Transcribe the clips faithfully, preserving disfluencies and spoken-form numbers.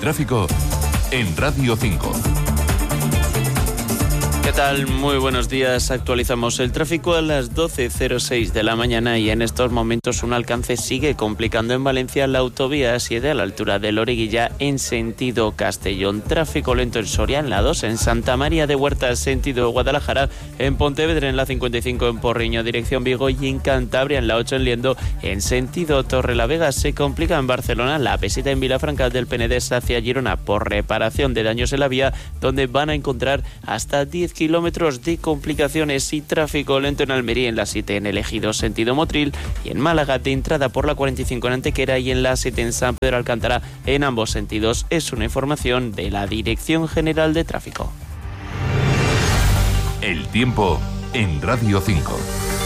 tráfico en Radio cinco. ¿Qué tal? Muy buenos días. Actualizamos el tráfico a las doce cero seis de la mañana y en estos momentos un alcance sigue complicando en Valencia la autovía A siete a la altura de Loriguilla en sentido Castellón. Tráfico lento en Soria en la dos, en Santa María de Huerta sentido Guadalajara, en Pontevedra en la cincuenta y cinco en Porriño dirección Vigo y en Cantabria en la ocho en Liendo en sentido Torrelavega. Se complica en Barcelona la P siete en Vilafranca del Penedès hacia Girona por reparación de daños en la vía, donde van a encontrar hasta diez kilómetros de complicaciones y tráfico lento en Almería en la siete en el Ejido sentido Motril y en Málaga de entrada por la cuarenta y cinco en Antequera y en la siete en San Pedro Alcántara en ambos sentidos. Es una información de la Dirección General de Tráfico. El tiempo en Radio cinco.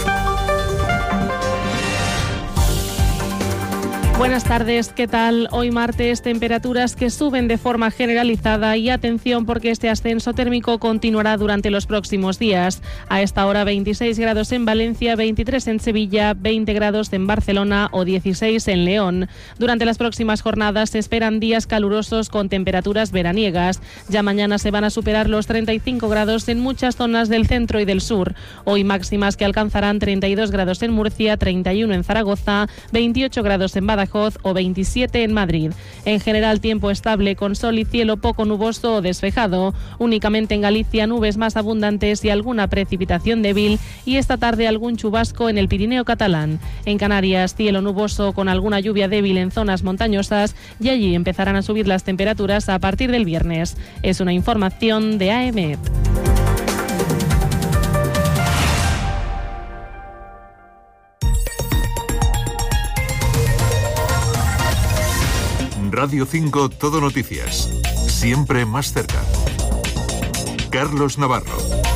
Buenas tardes, ¿qué tal? Hoy martes, temperaturas que suben de forma generalizada y atención porque este ascenso térmico continuará durante los próximos días. A esta hora veintiséis grados en Valencia, veintitrés en Sevilla, veinte grados en Barcelona o dieciséis en León. Durante las próximas jornadas se esperan días calurosos con temperaturas veraniegas. Ya mañana se van a superar los treinta y cinco grados en muchas zonas del centro y del sur. Hoy máximas que alcanzarán treinta y dos grados en Murcia, treinta y uno en Zaragoza, veintiocho grados en Badajoz o veintisiete en Madrid. En general tiempo estable con sol y cielo poco nuboso o despejado. Únicamente en Galicia nubes más abundantes y alguna precipitación débil y esta tarde algún chubasco en el Pirineo catalán. En Canarias cielo nuboso con alguna lluvia débil en zonas montañosas y allí empezarán a subir las temperaturas a partir del viernes. Es una información de A M E T. Radio cinco Todo Noticias. Siempre más cerca. Carlos Navarro.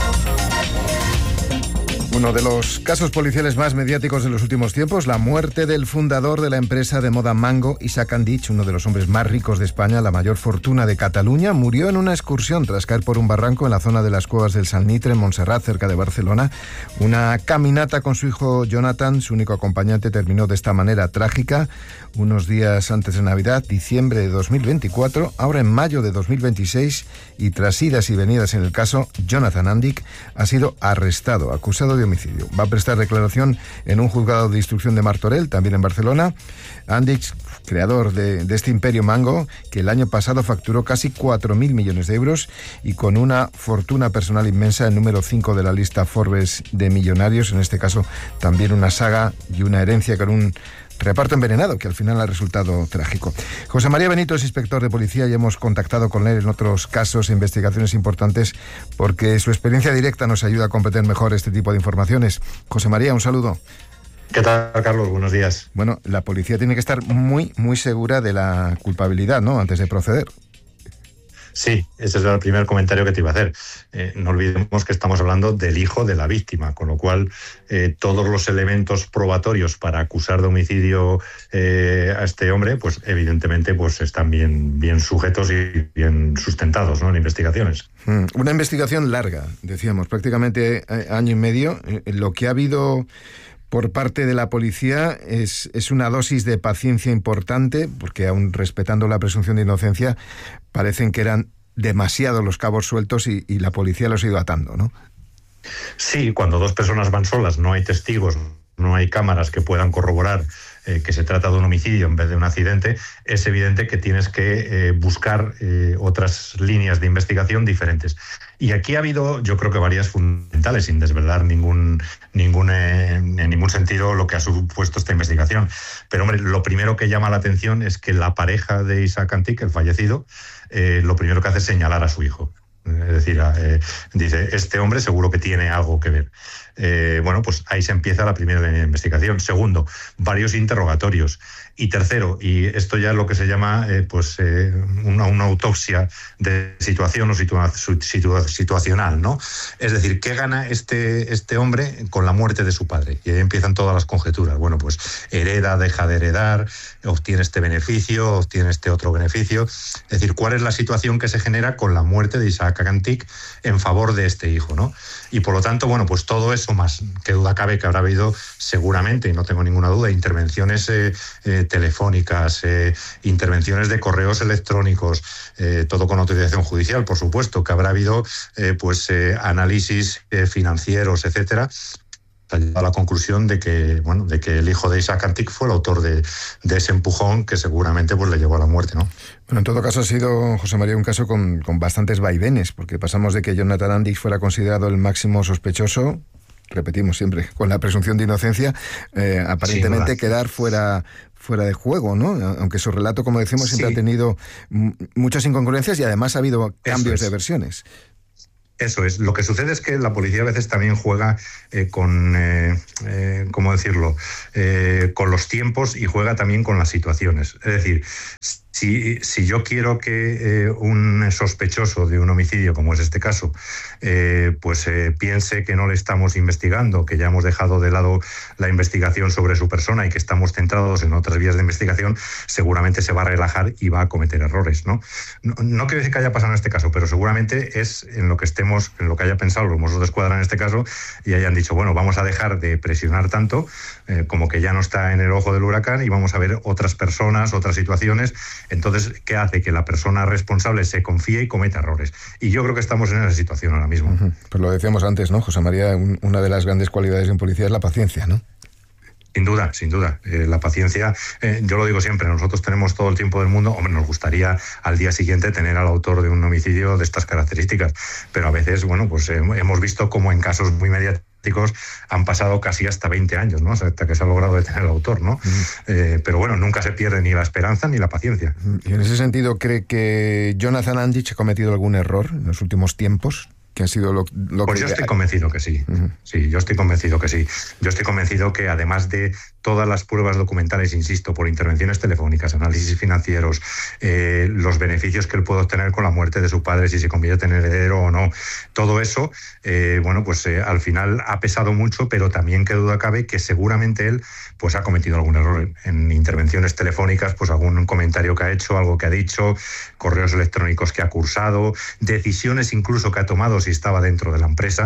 Uno de los casos policiales más mediáticos de los últimos tiempos, la muerte del fundador de la empresa de moda Mango, Isaac Andich, uno de los hombres más ricos de España, la mayor fortuna de Cataluña, murió en una excursión tras caer por un barranco en la zona de las Cuevas del San Nitre, en Montserrat, cerca de Barcelona. Una caminata con su hijo Jonathan, su único acompañante, terminó de esta manera trágica. Unos días antes de Navidad, diciembre de dos mil veinticuatro, ahora en mayo de dos mil veintiséis, y tras idas y venidas en el caso, Jonathan Andich ha sido arrestado, acusado de homicidio. Va a prestar declaración en un juzgado de instrucción de Martorell, también en Barcelona. Andich, creador de, de este imperio Mango, que el año pasado facturó casi cuatro mil millones de euros y con una fortuna personal inmensa, el número cinco de la lista Forbes de millonarios, en este caso también una saga y una herencia con un reparto envenenado, que al final ha resultado trágico. José María Benito es inspector de policía y hemos contactado con él en otros casos e investigaciones importantes porque su experiencia directa nos ayuda a comprender mejor este tipo de informaciones. José María, un saludo. ¿Qué tal, Carlos? Buenos días. Bueno, la policía tiene que estar muy, muy segura de la culpabilidad, ¿no?, antes de proceder. Sí, ese es el primer comentario que te iba a hacer. Eh, no olvidemos que estamos hablando del hijo de la víctima, con lo cual eh, todos los elementos probatorios para acusar de homicidio eh, a este hombre, pues evidentemente pues están bien, bien sujetos y bien sustentados, ¿no?, en investigaciones. Mm, una investigación larga, decíamos, prácticamente año y medio. Eh, lo que ha habido por parte de la policía es, es una dosis de paciencia importante, porque aun respetando la presunción de inocencia, parecen que eran demasiados los cabos sueltos y, y la policía los ha ido atando, ¿no? Sí, cuando dos personas van solas, no hay testigos, no hay cámaras que puedan corroborar eh, que se trata de un homicidio en vez de un accidente, es evidente que tienes que eh, buscar eh, otras líneas de investigación diferentes. Y aquí ha habido, yo creo que varias fundamentales, sin desvelar ningún, ningún, eh, en ningún sentido lo que ha supuesto esta investigación. Pero, hombre, lo primero que llama la atención es que la pareja de Isaac Andich, el fallecido, eh, lo primero que hace es señalar a su hijo. Es decir, eh, dice, este hombre seguro que tiene algo que ver. Eh, bueno, pues ahí se empieza la primera línea de investigación. Segundo, varios interrogatorios. Y tercero, y esto ya es lo que se llama eh, pues eh, una, una autopsia de situación o situa situa situacional, ¿no? Es decir, ¿qué gana este, este hombre con la muerte de su padre? Y ahí empiezan todas las conjeturas. Bueno, pues hereda, deja de heredar, obtiene este beneficio, obtiene este otro beneficio. Es decir, ¿cuál es la situación que se genera con la muerte de Isaac Isaac Antic en favor de este hijo, ¿no? Y por lo tanto, bueno, pues todo eso más, que duda cabe que habrá habido seguramente, y no tengo ninguna duda, intervenciones eh, eh, telefónicas, eh, intervenciones de correos electrónicos, eh, todo con autorización judicial, por supuesto, que habrá habido eh, pues eh, análisis eh, financieros, etcétera, ha llegado a la conclusión de que, bueno, de que el hijo de Isaac Antic fue el autor de, de ese empujón que seguramente pues le llevó a la muerte, ¿no? Bueno, en todo caso ha sido, José María, un caso con, con bastantes vaivenes, porque pasamos de que Jonathan Antic fuera considerado el máximo sospechoso, repetimos siempre, con la presunción de inocencia, eh, aparentemente quedar fuera fuera de juego, ¿no? Aunque su relato, como decimos, siempre sí. ha tenido m- muchas incongruencias y además ha habido cambios de versiones. Eso es. Lo que sucede es que la policía a veces también juega eh, con, eh, eh, ¿cómo decirlo?, eh, con los tiempos y juega también con las situaciones. Es decir, si, si yo quiero que eh, un sospechoso de un homicidio, como es este caso, eh, pues eh, piense que no le estamos investigando, que ya hemos dejado de lado la investigación sobre su persona y que estamos centrados en otras vías de investigación, seguramente se va a relajar y va a cometer errores, ¿no? No, no quiero decir que haya pasado en este caso, pero seguramente es en lo que estemos, en lo que haya pensado los Mossos de Escuadra en este caso, y hayan dicho, bueno, vamos a dejar de presionar tanto, eh, como que ya no está en el ojo del huracán, y vamos a ver otras personas, otras situaciones. Entonces, ¿qué hace? Que la persona responsable se confíe y cometa errores. Y yo creo que estamos en esa situación ahora mismo. Uh-huh. Pues lo decíamos antes, ¿no, José María? Un, una de las grandes cualidades de un policía es la paciencia, ¿no? Sin duda, sin duda. Eh, la paciencia, eh, yo lo digo siempre, nosotros tenemos todo el tiempo del mundo. Hombre, nos gustaría al día siguiente tener al autor de un homicidio de estas características, pero a veces, bueno, pues eh, hemos visto como en casos muy mediáticos han pasado casi hasta veinte años, ¿no? Hasta que se ha logrado detener al autor, ¿no? Mm. Eh, pero bueno, nunca se pierde ni la esperanza ni la paciencia. Y en ese sentido, ¿cree que Jonathan Antic ha cometido algún error en los últimos tiempos? Que ha sido lo, lo pues que... yo estoy convencido que sí. Uh-huh. Sí, yo estoy convencido que sí. Yo estoy convencido que además de todas las pruebas documentales, insisto, por intervenciones telefónicas, análisis financieros, eh, los beneficios que él puede obtener con la muerte de su padre, si se convierte en heredero o no, todo eso, eh, bueno, pues eh, al final ha pesado mucho, pero también qué duda cabe que seguramente él pues ha cometido algún error en intervenciones telefónicas, pues algún comentario que ha hecho, algo que ha dicho, correos electrónicos que ha cursado, decisiones incluso que ha tomado si estaba dentro de la empresa,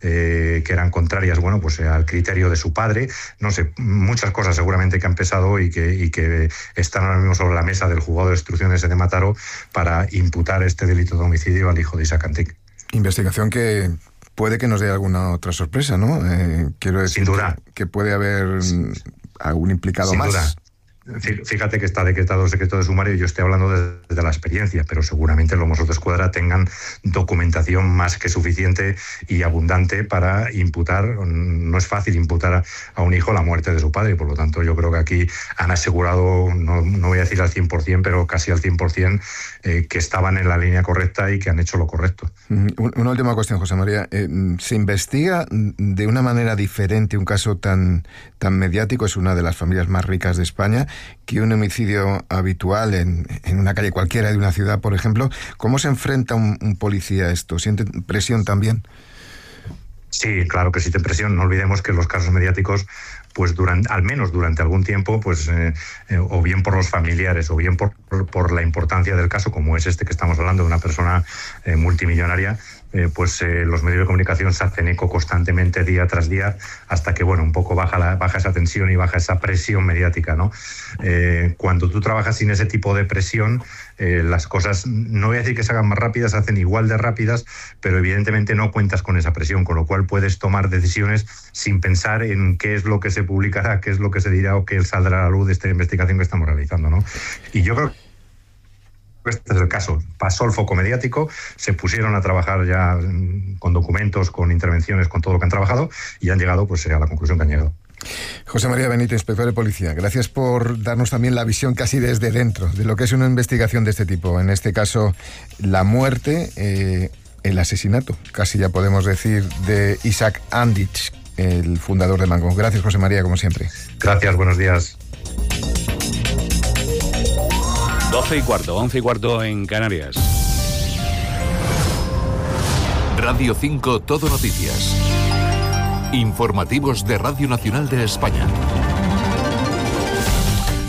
eh, que eran contrarias, bueno, pues eh, al criterio de su padre. No sé, muchas cosas seguramente que han pesado y que, y que están ahora mismo sobre la mesa del juzgado de instrucciones de Mataró para imputar este delito de homicidio al hijo de Isaac Antic. Investigación que puede que nos dé alguna otra sorpresa, ¿no? Eh, quiero decir, sin duda, que, que puede haber sí. algún implicado sin más. Duda. Fíjate que está decretado el secreto de sumario y yo estoy hablando desde la experiencia, pero seguramente los Mossos de Escuadra tengan documentación más que suficiente y abundante para imputar. No es fácil imputar a un hijo la muerte de su padre, y por lo tanto yo creo que aquí han asegurado, no, no voy a decir al cien por ciento, pero casi al cien por ciento, eh, que estaban en la línea correcta y que han hecho lo correcto. Una última cuestión, José María. Eh, ¿Se investiga de una manera diferente un caso tan, tan mediático? Es una de las familias más ricas de España, que un homicidio habitual en, en una calle cualquiera de una ciudad, por ejemplo. ¿Cómo se enfrenta un, un policía a esto? ¿Siente presión también? Sí, claro que siente presión. No olvidemos que los casos mediáticos, pues durante, al menos durante algún tiempo, pues eh, eh, o bien por los familiares o bien por, por, por la importancia del caso, como es este que estamos hablando, de una persona eh, multimillonaria, Eh, pues eh, los medios de comunicación se hacen eco constantemente día tras día hasta que, bueno, un poco baja, la, baja esa tensión y baja esa presión mediática, ¿no? Eh, cuando tú trabajas sin ese tipo de presión, eh, las cosas, no voy a decir que se hagan más rápidas, se hacen igual de rápidas, pero evidentemente no cuentas con esa presión, con lo cual puedes tomar decisiones sin pensar en qué es lo que se publicará, qué es lo que se dirá o qué saldrá a la luz de esta investigación que estamos realizando, ¿no? Y yo creo que este es el caso. Pasó el foco mediático, se pusieron a trabajar ya con documentos, con intervenciones, con todo lo que han trabajado y han llegado pues a la conclusión que han llegado. José María Benito, inspector de policía, gracias por darnos también la visión casi desde dentro de lo que es una investigación de este tipo. En este caso, la muerte, eh, el asesinato, casi ya podemos decir, de Isaac Antic, el fundador de Mango. Gracias, José María, como siempre. Gracias, buenos días. doce y cuarto, once y cuarto en Canarias. Radio cinco Todo Noticias. Informativos de Radio Nacional de España.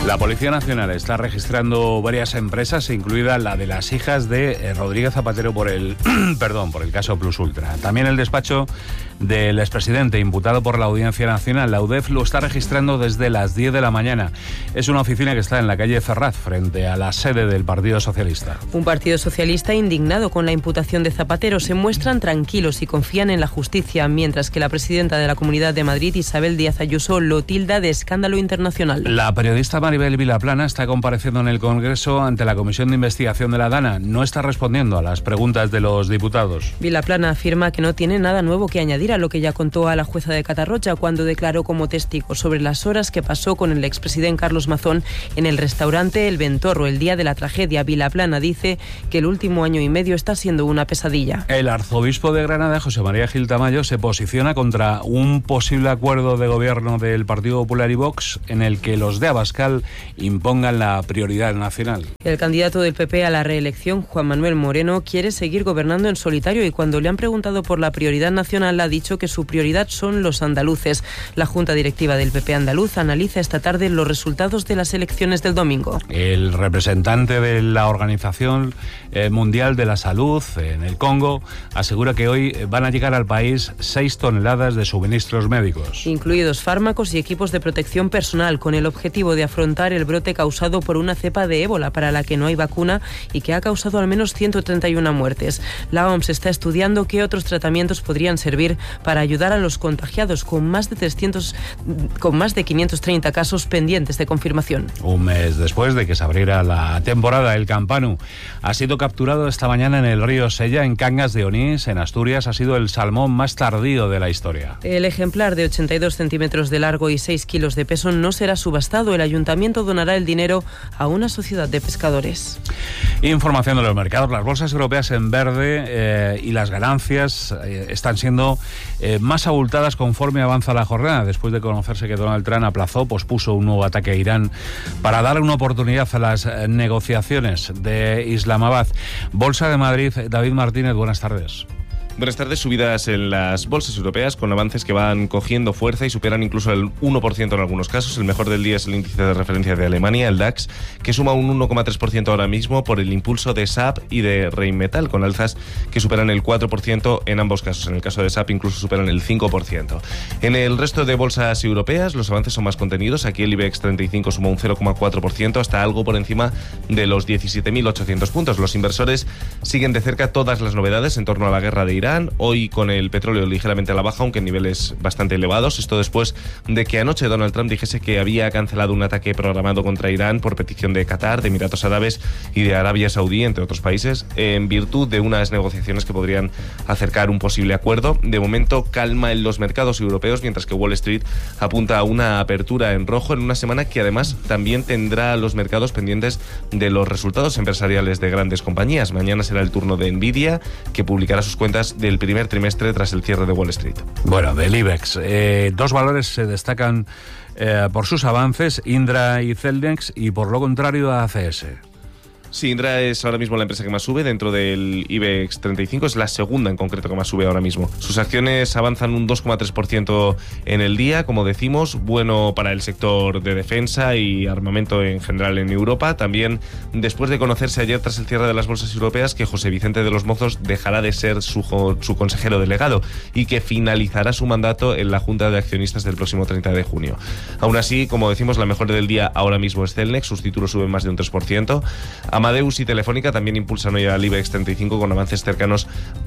La Policía Nacional está registrando varias empresas, incluida la de las hijas de eh, Rodríguez Zapatero por el perdón, por el caso Plus Ultra. También el despacho del expresidente imputado por la Audiencia Nacional, la U D E F, lo está registrando desde las diez de la mañana. Es una oficina que está en la calle Ferraz, frente a la sede del Partido Socialista. Un Partido Socialista indignado con la imputación de Zapatero. Se muestran tranquilos y confían en la justicia, mientras que la presidenta de la Comunidad de Madrid, Isabel Díaz Ayuso, lo tilda de escándalo internacional. La periodista Maribel Vilaplana está compareciendo en el Congreso ante la Comisión de Investigación de la DANA. No está respondiendo a las preguntas de los diputados. Vilaplana afirma que no tiene nada nuevo que añadir a lo que ya contó a la jueza de Catarroja cuando declaró como testigo sobre las horas que pasó con el expresidente Carlos Mazón en el restaurante El Ventorro el día de la tragedia. Vilaplana dice que el último año y medio está siendo una pesadilla. El arzobispo de Granada, José María Gil Tamayo, se posiciona contra un posible acuerdo de gobierno del Partido Popular y Vox en el que los de Abascal impongan la prioridad nacional. El candidato del P P a la reelección, Juan Manuel Moreno, quiere seguir gobernando en solitario y cuando le han preguntado por la prioridad nacional ha dicho que su prioridad son los andaluces. La Junta Directiva del P P andaluz analiza esta tarde los resultados de las elecciones del domingo. El representante de la Organización Mundial de la Salud en el Congo asegura que hoy van a llegar al país seis toneladas de suministros médicos, incluidos fármacos y equipos de protección personal, con el objetivo de afrontar el brote causado por una cepa de ébola para la que no hay vacuna y que ha causado al menos ciento treinta y una muertes. La O M S está estudiando qué otros tratamientos podrían servir para ayudar a los contagiados, con más de trescientos, con más de quinientos treinta casos pendientes de confirmación. Un mes después de que se abriera la temporada, el campanu ha sido capturado esta mañana en el río Sella, en Cangas de Onís, en Asturias. Ha sido el salmón más tardío de la historia. El ejemplar de ochenta y dos centímetros de largo y seis kilos de peso no será subastado. El ayuntamiento donará el dinero a una sociedad de pescadores. Información de los mercados. Las bolsas europeas en verde eh, y las ganancias eh, están siendo eh, más abultadas conforme avanza la jornada, después de conocerse que Donald Trump aplazó, pospuso un nuevo ataque a Irán para dar una oportunidad a las eh, negociaciones de Islamabad. Bolsa de Madrid, David Martínez, buenas tardes. Buenas tardes. Subidas en las bolsas europeas con avances que van cogiendo fuerza y superan incluso el uno por ciento en algunos casos. El mejor del día es el índice de referencia de Alemania, el DAX, que suma un uno coma tres por ciento ahora mismo por el impulso de S A P y de Rheinmetall, con alzas que superan el cuatro por ciento en ambos casos. En el caso de S A P incluso superan el cinco por ciento. En el resto de bolsas europeas los avances son más contenidos. Aquí el IBEX treinta y cinco suma un cero coma cuatro por ciento hasta algo por encima de los diecisiete mil ochocientos puntos. Los inversores siguen de cerca todas las novedades en torno a la guerra de Irán, hoy con el petróleo ligeramente a la baja, aunque en niveles bastante elevados. Esto después de que anoche Donald Trump dijese que había cancelado un ataque programado contra Irán por petición de Qatar, de Emiratos Árabes y de Arabia Saudí, entre otros países, en virtud de unas negociaciones que podrían acercar un posible acuerdo. De momento, calma en los mercados europeos, mientras que Wall Street apunta a una apertura en rojo en una semana que además también tendrá los mercados pendientes de los resultados empresariales de grandes compañías. Mañana será el turno de Nvidia, que publicará sus cuentas del primer trimestre tras el cierre de Wall Street. Bueno, del IBEX, eh, dos valores se destacan eh, por sus avances, Indra y Celnex, y por lo contrario A C S. Sí, Indra es ahora mismo la empresa que más sube dentro del IBEX treinta y cinco, es la segunda en concreto que más sube ahora mismo. Sus acciones avanzan un dos coma tres por ciento en el día, como decimos, bueno para el sector de defensa y armamento en general en Europa. También después de conocerse ayer tras el cierre de las bolsas europeas que José Vicente de los Mozos dejará de ser su, su consejero delegado y que finalizará su mandato en la Junta de Accionistas del próximo treinta de junio. Aún así, como decimos, la mejor del día ahora mismo es Celnex, sus títulos suben más de un tres por ciento. Amadeus y Telefónica también impulsan hoy al IBEX treinta y cinco con avances cercanos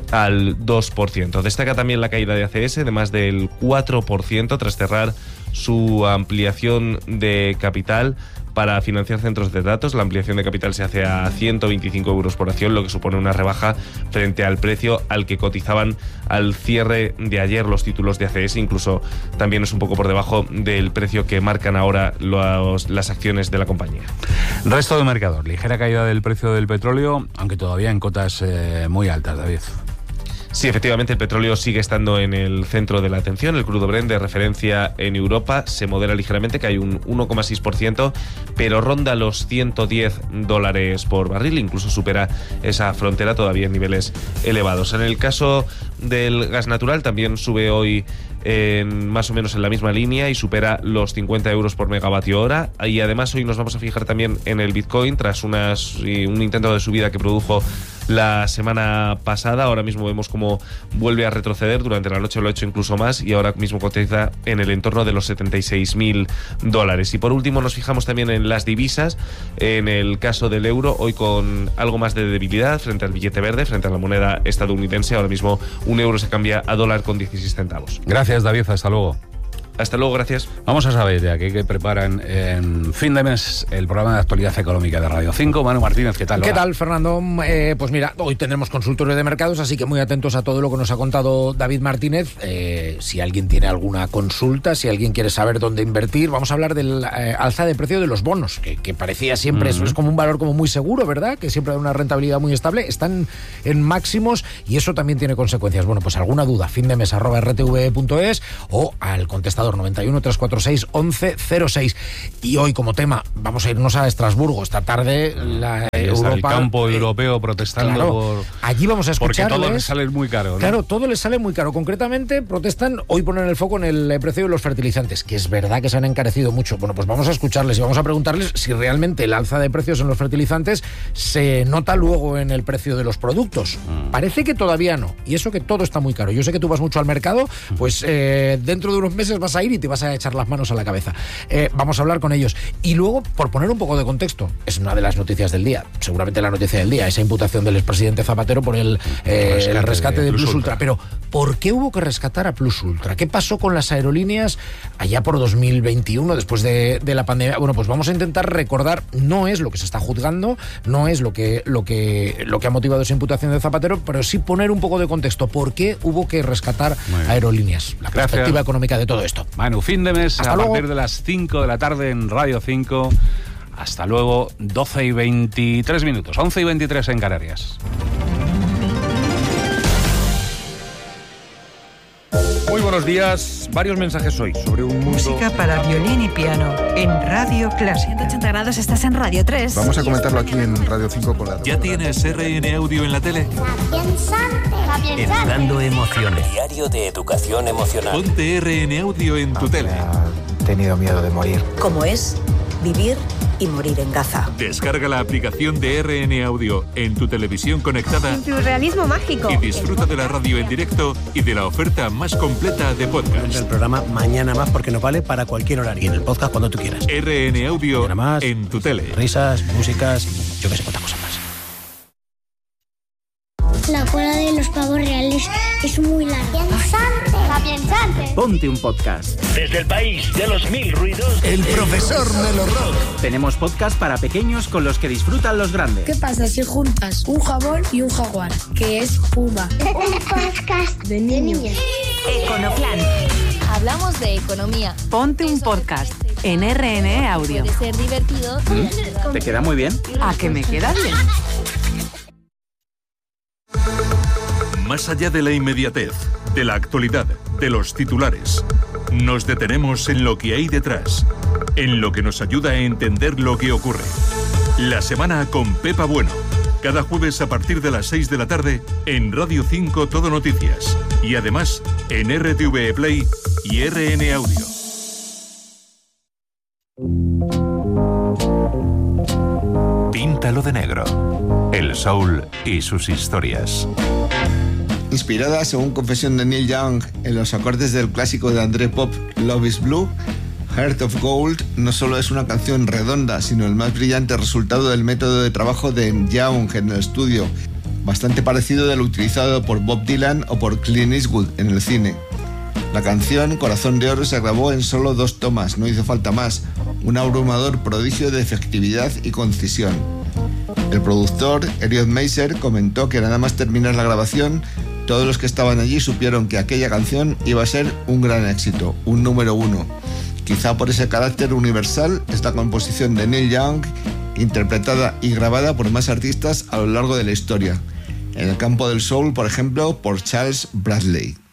al dos por ciento. Destaca también la caída de A C S de más del cuatro por ciento tras cerrar su ampliación de capital para financiar centros de datos. La ampliación de capital se hace a ciento veinticinco euros por acción, lo que supone una rebaja frente al precio al que cotizaban al cierre de ayer los títulos de A C S. Incluso también es un poco por debajo del precio que marcan ahora los, las acciones de la compañía. Resto de mercados, ligera caída del precio del petróleo, aunque todavía en cotas eh, muy altas, David. Sí, efectivamente, el petróleo sigue estando en el centro de la atención. El crudo Brent de referencia en Europa se modera ligeramente, que hay un uno coma seis por ciento, pero ronda los ciento diez dólares por barril, incluso supera esa frontera todavía en niveles elevados. En el caso del gas natural también sube hoy en, más o menos en la misma línea y supera los cincuenta euros por megavatio hora. Y además hoy nos vamos a fijar también en el Bitcoin tras unas, un intento de subida que produjo la semana pasada. Ahora mismo vemos cómo vuelve a retroceder. Durante la noche lo ha hecho incluso más y ahora mismo cotiza en el entorno de los setenta y seis mil dólares. Y por último nos fijamos también en las divisas. En el caso del euro, hoy con algo más de debilidad frente al billete verde, frente a la moneda estadounidense. Ahora mismo un euro se cambia a dólar con dieciséis centavos. Gracias, David. Hasta luego. Hasta luego, gracias. Vamos a saber ya que, que preparan en fin de mes el programa de actualidad económica de Radio cinco. Manu Martínez, ¿qué tal? ¿Qué Hola. tal, Fernando? Eh, pues mira, hoy tendremos consultorio de mercados, así que muy atentos a todo lo que nos ha contado David Martínez. Eh, si alguien tiene alguna consulta, si alguien quiere saber dónde invertir, vamos a hablar del eh, alza de precio de los bonos, que, que parecía siempre, uh-huh. eso es como un valor como muy seguro, ¿verdad? Que siempre da una rentabilidad muy estable. Están en máximos y eso también tiene consecuencias. Bueno, pues alguna duda, fin de mes arroba r t v punto es o al contestador noventa y uno, trescientos cuarenta y seis, once cero seis. Y hoy como tema vamos a irnos a Estrasburgo. Esta tarde la Europa, el campo eh, europeo protestando claro, por... allí vamos a escucharles. Porque todo les sale muy caro, ¿no? Claro, todo les sale muy caro. Concretamente protestan, hoy ponen el foco en el precio de los fertilizantes, que es verdad que se han encarecido mucho. Bueno, pues vamos a escucharles y vamos a preguntarles si realmente el alza de precios en los fertilizantes se nota luego en el precio de los productos. Mm. Parece que todavía no. Y eso que todo está muy caro. Yo sé que tú vas mucho al mercado, pues eh, dentro de unos meses vas a ir y te vas a echar las manos a la cabeza. Eh, vamos a hablar con ellos. Y luego, por poner un poco de contexto, es una de las noticias del día, seguramente la noticia del día, esa imputación del expresidente Zapatero por el, eh, rescate, el rescate de, de Plus, Plus Ultra. Ultra. Pero, ¿por qué hubo que rescatar a Plus Ultra? ¿Qué pasó con las aerolíneas allá por dos mil veintiuno, después de, de la pandemia? Bueno, pues vamos a intentar recordar, no es lo que se está juzgando, no es lo que, lo que, lo que ha motivado esa imputación de Zapatero, pero sí poner un poco de contexto. ¿Por qué hubo que rescatar aerolíneas? La Gracias. Perspectiva económica de todo esto. Manu, fin de mes. Hasta a luego. partir de las cinco de la tarde en Radio cinco. Hasta luego, doce y veintitrés minutos, once y veintitrés en Canarias. Muy buenos días. Varios mensajes hoy sobre un mundo... Música para violín y piano en Radio Clásica. ciento ochenta grados, estás en Radio tres. Vamos a comentarlo aquí en Radio cinco con la... ¿Ya tienes R N Audio en la tele? La pensante. La pensante. Educando emociones. Diario de educación emocional. Ponte R N Audio en tu tele. He tenido miedo de morir. ¿Cómo es vivir y morir en Gaza? Descarga la aplicación de R N Audio en tu televisión conectada. En tu realismo mágico. Y disfruta de la radio en directo y de la oferta más completa de podcast. El programa Mañana Más porque nos vale para cualquier horario. Y en el podcast cuando tú quieras. R N Audio más, en tu tele. Risas, músicas y yo que sé cuántas cosas más. La cola de los pavos reales es muy larga. Pensante. La pensante. Ponte un podcast. Desde el país de los mil ruidos. El profesor Melo Rock. Tenemos podcast para pequeños con los que disfrutan los grandes. ¿Qué pasa si juntas un jabón y un jaguar? Que es Puma. Un podcast de niños. Econoplan. Hablamos de economía. Ponte un podcast en R N E Audio. Puede ser divertido. ¿Mm? ¿Te queda muy bien? ¿A que me queda bien? Más allá de la inmediatez, de la actualidad, de los titulares, nos detenemos en lo que hay detrás, en lo que nos ayuda a entender lo que ocurre. La semana con Pepa Bueno, cada jueves a partir de las seis de la tarde en Radio cinco Todo Noticias y además en R T V Play y R N Audio. Píntalo de negro. El soul y sus historias. Inspirada, según confesión de Neil Young, en los acordes del clásico de André Pop, Love is Blue, Heart of Gold no solo es una canción redonda, sino el más brillante resultado del método de trabajo de Young en el estudio, bastante parecido de lo utilizado por Bob Dylan o por Clint Eastwood en el cine. La canción, Corazón de Oro, se grabó en solo dos tomas, no hizo falta más, un abrumador prodigio de efectividad y concisión. El productor, Elliot Meiser, comentó que nada más terminar la grabación, todos los que estaban allí supieron que aquella canción iba a ser un gran éxito, un número uno. Quizá por ese carácter universal es la composición de Neil Young, interpretada y grabada por más artistas a lo largo de la historia. En el campo del soul, por ejemplo, por Charles Bradley.